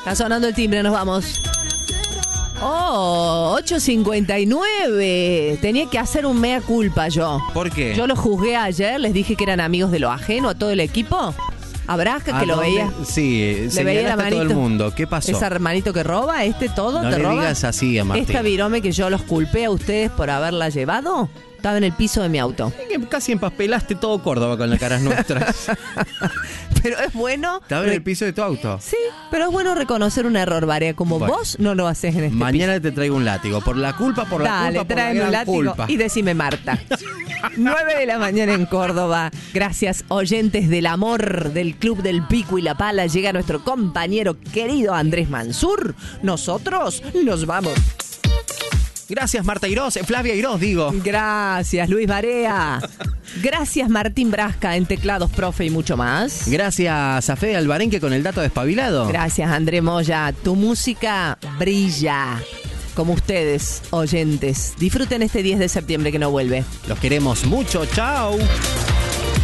Está sonando el timbre, nos vamos. Oh, 8:59. Tenía que hacer un mea culpa yo. ¿Por qué? Yo los juzgué ayer, les dije que eran amigos de lo ajeno a todo el equipo. A Brasca, que lo veía. Sí, le veía la señalaste a todo el manito. mundo. ¿Qué pasó? Ese hermanito que roba, todo, No te le roba. digas así a Martín. Esta virome que yo los culpé a ustedes por haberla llevado, estaba en el piso de mi auto. Casi empapelaste todo Córdoba con las caras nuestras. Pero es bueno. Estaba en el piso de tu auto. Sí, pero es bueno reconocer un error, Barea, como Bueno. vos no lo haces en este Mañana piso. te traigo un látigo. Por la culpa, por la Dale, culpa, por la tráeme un gran látigo culpa. y decime Marta. 9 de la mañana en Córdoba. Gracias, oyentes del amor del Club del Pico y la Pala. Llega nuestro compañero querido Andrés Mansur. Nosotros nos vamos. Gracias, Marta Irós, Flavia Irós, digo. Gracias, Luis Barea. Gracias, Martín Brasca en teclados, profe y mucho más. Gracias a Fede Albarenque con el dato despabilado. Gracias, André Moya. Tu música brilla. Como ustedes, oyentes. Disfruten este 10 de septiembre que no vuelve. Los queremos mucho. Chao.